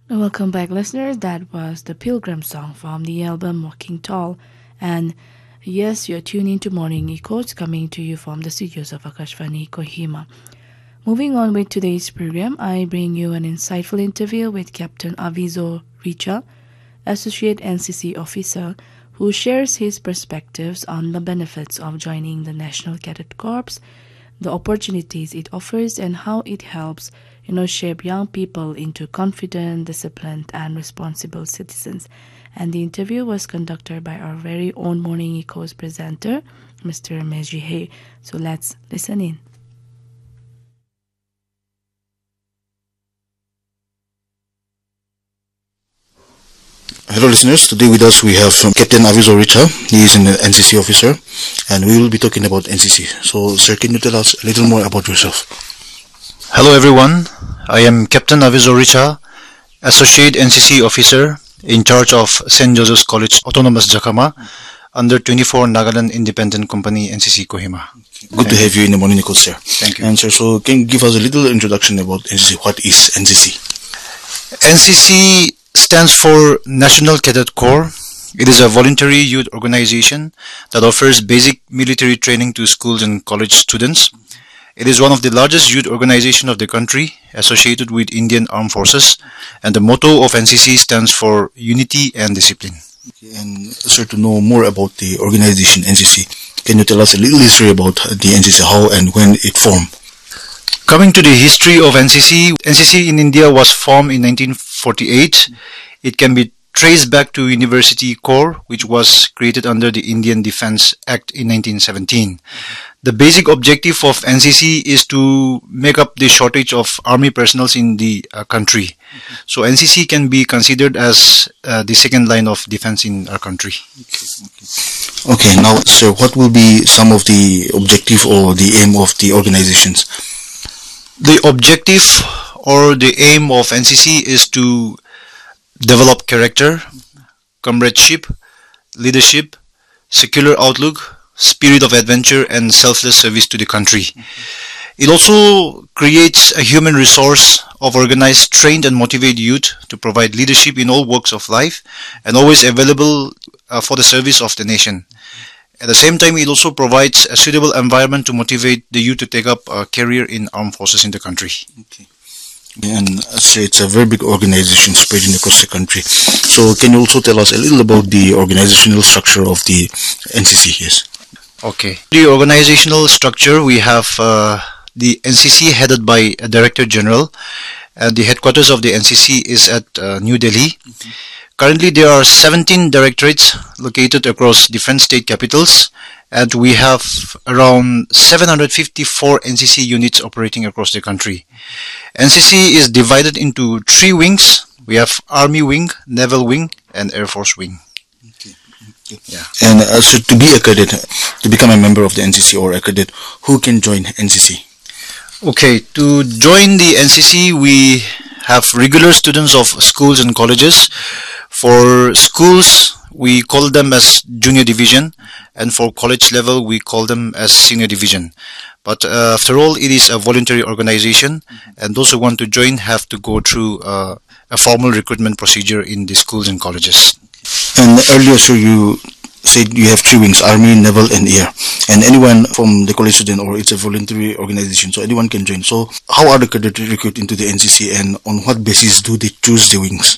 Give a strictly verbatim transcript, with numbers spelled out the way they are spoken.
Welcome back, listeners. That was the Pilgrim song from the album Walking Tall. And yes, you're tuning to Morning Echoes coming to you from the studios of Akashvani Kohima. Moving on with today's program, I bring you an insightful interview with Captain Avizo Richa, Associate N C C Officer, who shares his perspectives on the benefits of joining the National Cadet Corps, the opportunities it offers, and how it helps you know, shape young people into confident, disciplined, and responsible citizens. And the interview was conducted by our very own Morning Echoes presenter, Mister Meji Hay. So let's listen in. Hello listeners, today with us we have um, Captain Avizo Richa. He is an N C C officer and we will be talking about N C C. So sir, can you tell us a little more about yourself? Hello everyone, I am Captain Avizo Richa, Associate N C C Officer in charge of Saint Joseph's College Autonomous Jakama under twenty-four Nagaland Independent Company N C C Kohima. Good Thank to have you in the Morning Echoes, sir. Thank you. And sir, so can you give us a little introduction about N C C? What is N C C? N C C stands for National Cadet Corps. It is a voluntary youth organization that offers basic military training to schools and college students. It is one of the largest youth organizations of the country, associated with Indian Armed Forces, and the motto of N C C stands for Unity and Discipline. Okay, and sir, to know more about the organization N C C, can you tell us a little history about the N C C, how and when it formed? Coming to the history of N C C, N C C in India was formed in nineteen forty-eight. It can be traced back to University Corps, which was created under the Indian Defence Act in nineteen seventeen. The basic objective of N C C is to make up the shortage of army personnel in the uh, country. Mm-hmm. So N C C can be considered as uh, the second line of defense in our country. Okay, okay. Okay, now sir, what will be some of the objective or the aim of the organizations? The objective or the aim of N C C is to develop character, comradeship, leadership, secular outlook, spirit of adventure, and selfless service to the country. It also creates a human resource of organized, trained, and motivated youth to provide leadership in all walks of life and always available uh, for the service of the nation. At the same time, it also provides a suitable environment to motivate the youth to take up a career in armed forces in the country. Okay. And so it's a very big organization spreading across the country. So can you also tell us a little about the organizational structure of the N C C? Yes. Okay. The organizational structure, we have uh, the N C C headed by a Director General, and the headquarters of the N C C is at uh, New Delhi. Mm-hmm. Currently, there are seventeen directorates located across different state capitals, and we have around seven hundred fifty-four N C C units operating across the country. N C C is divided into three wings. We have Army Wing, Naval Wing, and Air Force Wing. Okay. Okay. Yeah. And uh, so to be a cadet, to become a member of the N C C or a cadet, who can join N C C? Okay, to join the N C C, we have regular students of schools and colleges. For schools, we call them as junior division, and for college level, we call them as senior division. But uh, after all, it is a voluntary organization, and those who want to join have to go through uh, a formal recruitment procedure in the schools and colleges. And earlier, sir, you said you have three wings, Army, Naval, and Air. And anyone from the college student, or it's a voluntary organization, so anyone can join. So how are the cadets recruited into the N C C, and on what basis do they choose the wings?